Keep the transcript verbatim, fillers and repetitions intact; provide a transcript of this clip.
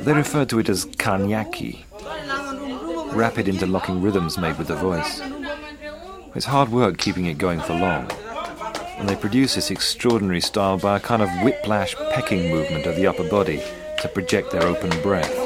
They refer to it as kanyaki, rapid interlocking rhythms made with the voice. It's hard work keeping it going for long, and they produce this extraordinary style by a kind of whiplash pecking movement of the upper body to project their open breath.